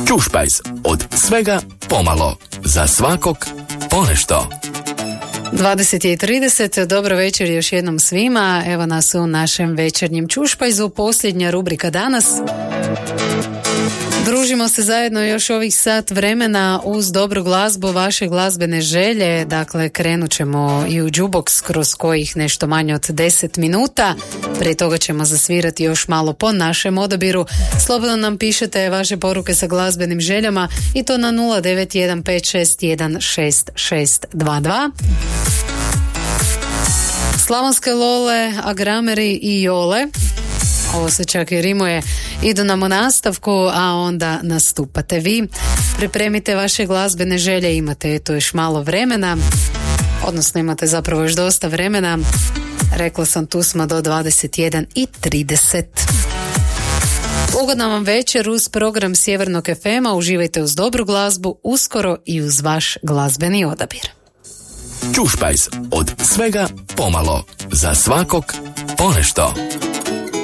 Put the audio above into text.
Čušpajz, od svega pomalo, za svakog ponešto. 20:30, dobro večer još jednom svima. Evo nas u našem večernjem Čušpajzu, posljednja rubrika danas. Družimo se zajedno još ovih sat vremena uz dobru glazbu, vaše glazbene želje. Dakle, krenut ćemo i u jukebox kroz kojih nešto manje od 10 minuta. Prije toga ćemo zasvirati još malo po našem odabiru. Slobodno nam pišete vaše poruke sa glazbenim željama i to na 0915616622. Slavonske lole, agrameri i jole, ovo se čak i rimuje, idu nam u nastavku, a onda nastupate vi. Pripremite vaše glazbene želje, imate eto još malo vremena, odnosno imate zapravo još dosta vremena. Rekla sam, tu smo do 21:30. Ugodna vam večer uz program Sjevernog FM-a, uživajte uz dobru glazbu, uskoro i uz vaš glazbeni odabir. Čušpajz, od svega pomalo, za svakog ponešto.